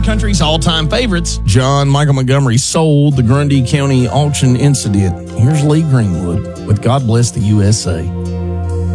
country's all-time favorites. John Michael Montgomery sold the Grundy County auction incident. Here's Lee Greenwood with God Bless the USA.